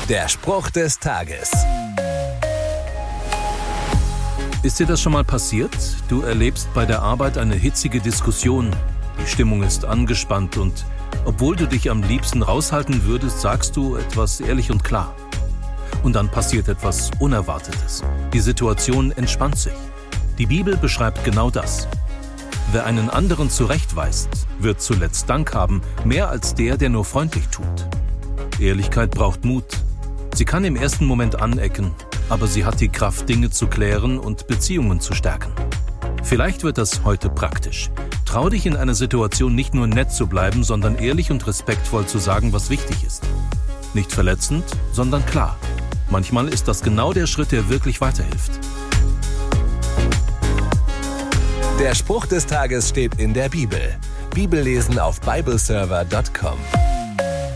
Der Spruch des Tages. Ist dir das schon mal passiert? Du erlebst bei der Arbeit eine hitzige Diskussion. Die Stimmung ist angespannt und obwohl du dich am liebsten raushalten würdest, sagst du etwas ehrlich und klar. Und dann passiert etwas Unerwartetes. Die Situation entspannt sich. Die Bibel beschreibt genau das. Wer einen anderen zurechtweist, wird zuletzt Dank haben, mehr als der nur freundlich tut. Ehrlichkeit braucht Mut. Sie kann im ersten Moment anecken, aber sie hat die Kraft, Dinge zu klären und Beziehungen zu stärken. Vielleicht wird das heute praktisch. Trau dich in einer Situation nicht nur nett zu bleiben, sondern ehrlich und respektvoll zu sagen, was wichtig ist. Nicht verletzend, sondern klar. Manchmal ist das genau der Schritt, der wirklich weiterhilft. Der Spruch des Tages steht in der Bibel. Bibellesen auf bibleserver.com.